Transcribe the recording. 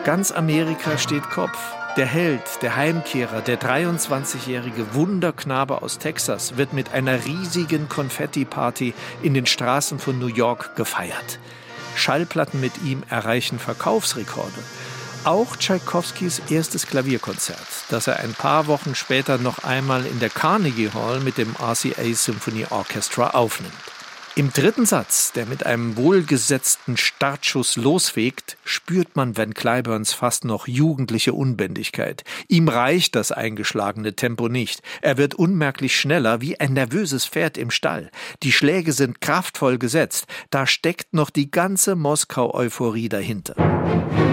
Ganz Amerika steht Kopf. Der Held, der Heimkehrer, der 23-jährige Wunderknabe aus Texas wird mit einer riesigen Konfetti-Party in den Straßen von New York gefeiert. Schallplatten mit ihm erreichen Verkaufsrekorde. Auch Tschaikowskis erstes Klavierkonzert, das er ein paar Wochen später noch einmal in der Carnegie Hall mit dem RCA Symphony Orchestra aufnimmt. Im dritten Satz, der mit einem wohlgesetzten Startschuss losfegt, spürt man Van Cliburns fast noch jugendliche Unbändigkeit. Ihm reicht das eingeschlagene Tempo nicht. Er wird unmerklich schneller, wie ein nervöses Pferd im Stall. Die Schläge sind kraftvoll gesetzt. Da steckt noch die ganze Moskau-Euphorie dahinter.